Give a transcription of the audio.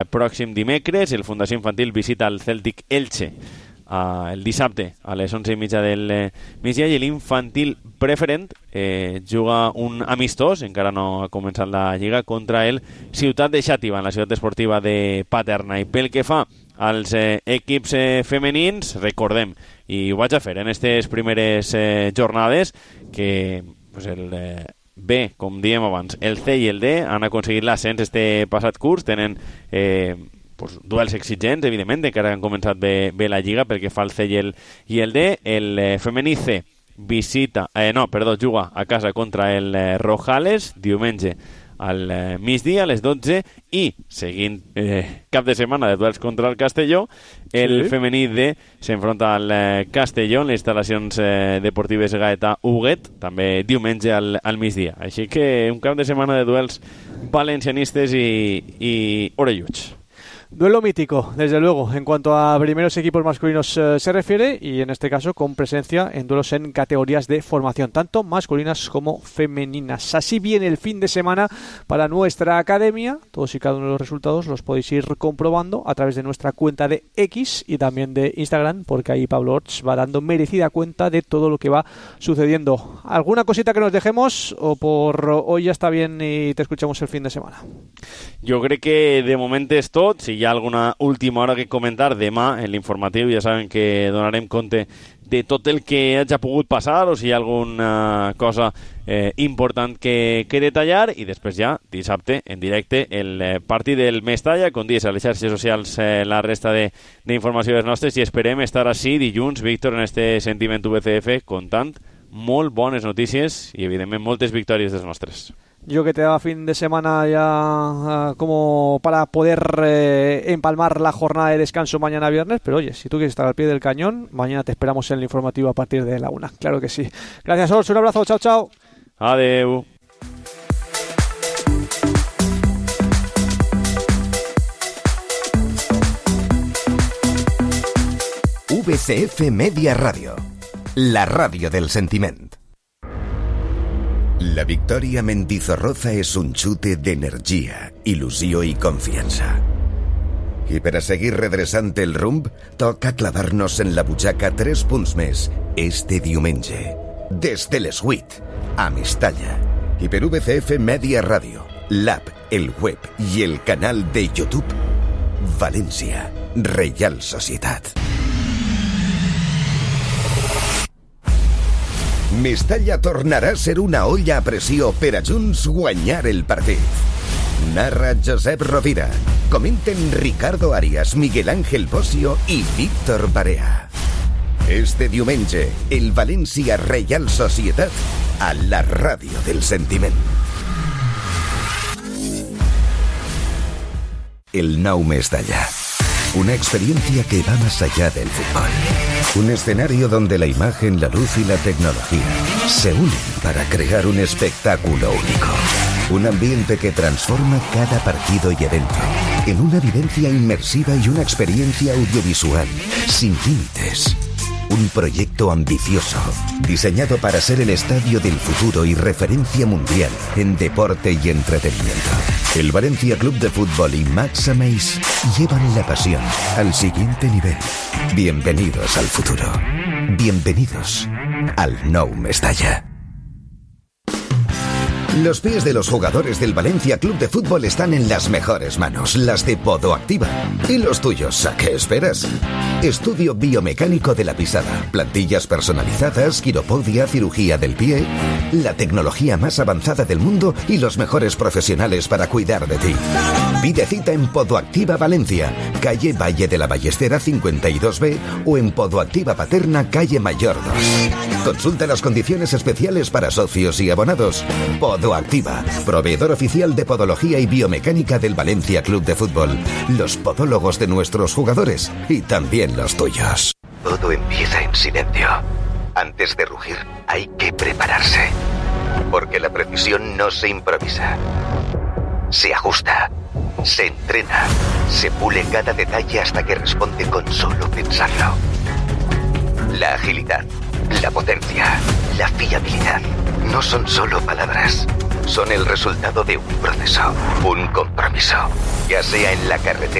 pròxim dimecres. El Fundació Infantil visita el Celtic Elche el dissabte a les 11:30 del migdia, i l'Infantil Preferent juga un amistós, encara no ha començat la lliga, contra el Ciutat de Xàtiva, en la ciutat esportiva de Paterna. I pel que fa als equips femenins, recordem, i ho vaig a fer en aquestes primeres jornades, que pues, el B, com diem abans, el C i el D han aconseguit l'ascens este passat curs, tenen duels exigents, evidentment, encara han començat bé la lliga pel que fa al C i el D. El femení C juga a casa contra el Rojales diumenge al migdia a les 12, i seguint cap de setmana de duels contra el Castelló, el femení D s'enfronta al Castelló en les instal·lacions deportives Gaetà Huguet, també diumenge al migdia. Així que un cap de setmana de duels valencianistes i orelluts. Duelo mítico, desde luego, en cuanto a primeros equipos masculinos se refiere, y en este caso con presencia en duelos en categorías de formación, tanto masculinas como femeninas. Así viene el fin de semana para nuestra academia. Todos y cada uno de los resultados los podéis ir comprobando a través de nuestra cuenta de X y también de Instagram, porque ahí Pablo Orts va dando merecida cuenta de todo lo que va sucediendo. ¿Alguna cosita que nos dejemos, o por hoy ya está bien y te escuchamos el fin de semana? Jo crec que de moment és tot. Si hi ha alguna última hora que comentar, demà en l'informatiu ja saben que donarem compte de tot el que hagi pogut passar, o si hi ha alguna cosa important que detallar, i després ja, dissabte, en directe, el partit del Mestalla, com dius, a les xarxes socials la resta d'informació dels nostres, i esperem estar així dilluns, Víctor, en este Sentiment VCF, contant molt bones notícies i, evidentment, moltes victòries dels nostres. Yo que te daba fin de semana ya como para poder empalmar la jornada de descanso mañana viernes, pero oye, si tú quieres estar al pie del cañón, mañana te esperamos en el informativo a partir de la 1. Claro que sí. Gracias, Ors, un abrazo, chao, chao. Adeu. VCF Media Radio, la ràdio del sentiment. La victòria Mendizorroza és un xute d'energia, il·lusió i confiança. I per a seguir redreçant el rumb, toca clavar-nos en la butxaca 3 punts més este diumenge. Des de les 8, a Mestalla. I per VCF Media Radio, l'app, el web i el canal de YouTube, València, Reial Societat. Mestalla tornarà a ser una olla a pressió per a junts guanyar el partit. Narra Josep Rovira. Comenten Ricardo Arias, Miguel Ángel Bossio i Víctor Barea. Este diumenge, el València Reial Societat a la ràdio del sentiment. El nou Mestalla. Una experiencia que va más allá del fútbol. Un escenario donde la imagen, la luz y la tecnología se unen para crear un espectáculo único. Un ambiente que transforma cada partido y evento en una vivencia inmersiva y una experiencia audiovisual sin límites. Un proyecto ambicioso, diseñado para ser el estadio del futuro y referencia mundial en deporte y entretenimiento. El Valencia Club de Fútbol y Max Ameis llevan la pasión al siguiente nivel. Bienvenidos al futuro. Bienvenidos al Nou Mestalla. Los pies de los jugadores del Valencia Club de Fútbol están en las mejores manos, las de Podoactiva. ¿Y los tuyos? ¿A qué esperas? Estudio biomecánico de la pisada, plantillas personalizadas, quiropodia, cirugía del pie, la tecnología más avanzada del mundo y los mejores profesionales para cuidar de ti. Pide cita en Podoactiva Valencia, calle Valle de la Ballestera 52B, o en Podoactiva Paterna, calle Mayor 2. Consulta las condiciones especiales para socios y abonados. Podoactiva, proveedor oficial de podología y biomecánica del Valencia Club de Fútbol. Los podólogos de nuestros jugadores y también los tuyos. Todo empieza en silencio. Antes de rugir, hay que prepararse. Porque la precisión no se improvisa. Se ajusta, se entrena, se pule cada detalle hasta que responde con solo pensarlo. La agilidad, la potencia, la fiabilidad no son solo palabras. Son el resultado de un proceso, un compromiso, ya sea en la carretera